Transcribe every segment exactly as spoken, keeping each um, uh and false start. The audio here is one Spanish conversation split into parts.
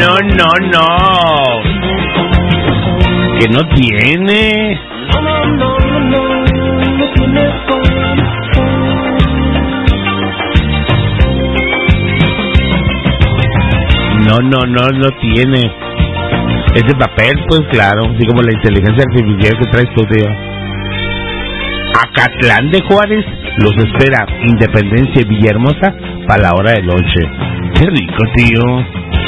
no, no, no. Que no tiene. No, no, no, no, no tiene corazón. No, no, no, no tiene. Es de papel, pues claro, así como la inteligencia artificial que traes tú, tío. Acatlán de Juárez los espera Independencia y Villahermosa para la hora del lonche. Qué rico, tío.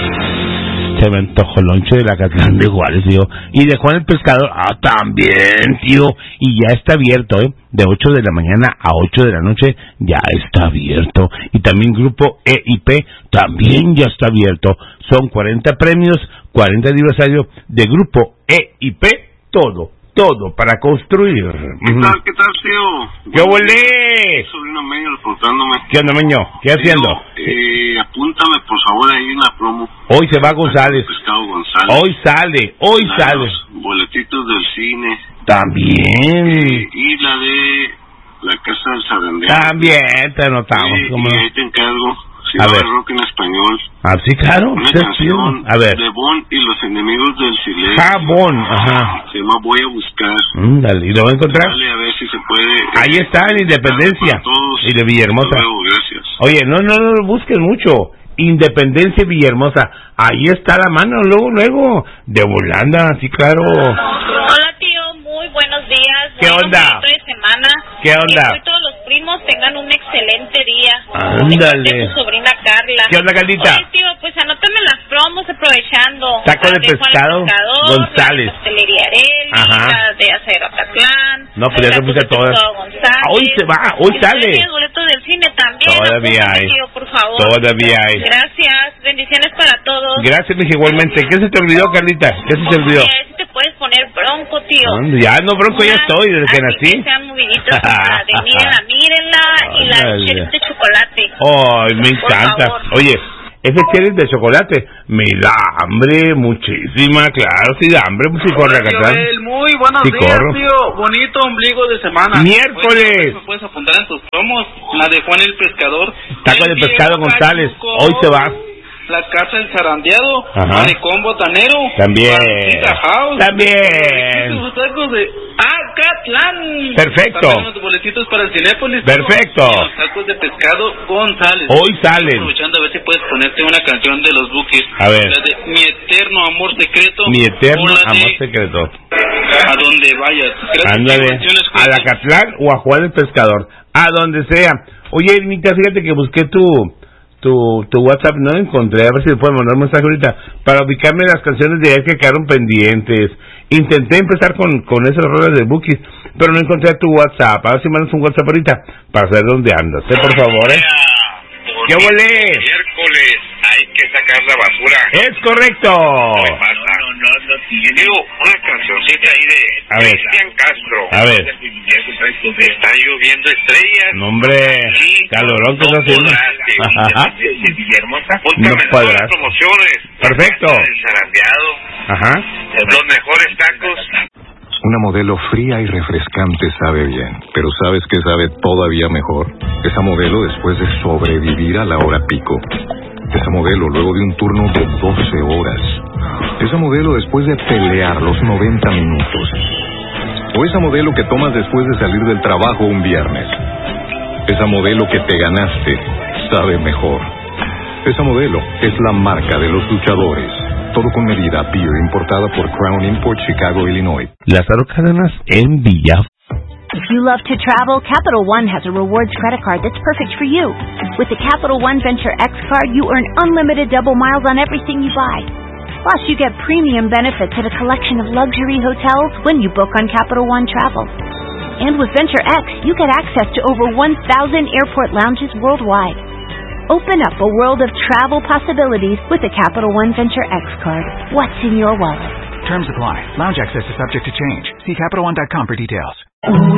Se me antojó el lonche del Acatlán de Juárez, tío. Y de Juan el Pescador, ah, también, tío. Y ya está abierto, ¿eh? De ocho de la mañana a ocho de la noche ya está abierto. Y también Grupo E y P también ya está abierto. Son cuarenta premios, cuarenta aniversario de Grupo E y P, todo. Todo para construir. ¿Qué tal, qué tal, tío? ¿Qué volé? Sobrino Meño reportándome. ¿Qué onda, Meño? ¿Qué Tío, haciendo? Eh, apúntame, por favor, ahí en la promo. Hoy se va González. Pescado González. Hoy sale, hoy la sale. Los boletitos del cine. También. Eh, y la de la Casa del Zarandeado. También te anotamos. Eh, ¿Cómo y no? ahí te encargo. Si A no ver. hay rock en español. Ah, sí, claro. Una Sí, canción sí. A ver. de Bon y los enemigos del silencio. Jabón, ajá. Se llama Voy a buscar. Mm, dale, ¿y lo va a encontrar? Dale a ver si se puede. Ahí está, en Independencia. Todos. Y de Villahermosa. Hasta luego, gracias. Oye, no, no, no lo busques mucho. Independencia y Villahermosa. Ahí está la mano, luego, luego. De Holanda, sí, claro. Hola, tío, muy buenos días. ¿Qué Buen onda? inicio de semana. ¿Qué onda? Que hoy todos los primos tengan un excelente día. Ándale. De tu sobrina Carla. ¿Qué onda, Carlita? Oye, tío, pues anótame las promos aprovechando. Taco de La Juan pescado, el Pescador, González. La Pastelería Areli, Ajá. la de Acero Acatlán. No, pues ya te Tacos puse de todas. Pescado González. Ah, hoy se va, hoy Y sale. tienes boletos del cine también. Todavía Apúntame, hay. tío, por favor. Todavía hay. Gracias. Bendiciones para todos. Gracias, mija, igualmente. ¿Qué se te olvidó, Carlita? ¿Qué se te olvidó? Oye, si te puedes poner bronco, tío. ¿Dónde? Ya, no, bronco, ya estoy, desde que Así nací. que sean moviditos como la de mírenla, mírenla y la de Órale. cherry de chocolate. Ay, me Por encanta. favor. Oye, ese cherry de chocolate me da hambre muchísima, claro, sí da hambre, pues sí corre acá atrás. Joel, muy buenos Sí, días, corro. tío. Bonito ombligo de semana. Miércoles. Oye, ¿me puedes apuntar en tus promos? La de Juan el Pescador. Taco de El pescado viejo González, Pachuco, hoy se va. La Casa del Zarandeado. Ajá. Malecón Botanero. También. Barricita House. También. Sus tacos de Acatlán. Perfecto. También los boletitos para el Cinépolis. Perfecto. Y los tacos de pescado González. Hoy salen. Aprovechando a ver si puedes ponerte una canción de los Bukis. A ver. La de Mi Eterno Amor Secreto. Mi eterno o la de amor secreto. A donde vayas. Gracias. Ándale, Bendiciones, a Jorge. la Catlán o a Juan el Pescador, a donde sea. Oye, Ermita, fíjate que busqué tu tu tu WhatsApp, no lo encontré, a ver si le puedo mandar un mensaje ahorita, para ubicarme las canciones de ayer que quedaron pendientes. Intenté empezar con, con esas rolas de Bookies, pero no encontré tu WhatsApp. A ver si mandas un WhatsApp ahorita para saber dónde andas, ¿eh? Por favor, ¿eh? ¿Qué huele? Miércoles hay que sacar la basura. Es correcto. ¿Qué pasa? No, no, no tiene. Digo, una cancioncita ahí de A ver. Cristian Castro. A ver. Están lloviendo estrellas. No, hombre, Sí, calorón que no está haciendo. podrás, Ajá. de, de Villahermosa. No Póntame todas podrás. las promociones. Perfecto. El zarandeado. Ajá. Los mejores tacos. Una modelo fría y refrescante sabe bien, pero ¿sabes qué sabe todavía mejor? Esa modelo después de sobrevivir a la hora pico. Esa modelo luego de un turno de doce horas. Esa modelo después de pelear los noventa minutos. O esa modelo que tomas después de salir del trabajo un viernes. Esa modelo que te ganaste sabe mejor. Esa modelo es la marca de los luchadores. Todo con medida, beer importada por Crown Import, Chicago, Illinois. Lázaro Cárdenas en Villa. If you love to travel, Capital One has a rewards credit card that's perfect for you. With the Capital One Venture X card, you earn unlimited double miles on everything you buy. Plus, you get premium benefits at a collection of luxury hotels when you book on Capital One Travel. And with Venture X, you get access to over one thousand airport lounges worldwide. Open up a world of travel possibilities with the Capital One Venture X card. What's in your wallet? Terms apply. Lounge access is subject to change. See Capital One dot com for details.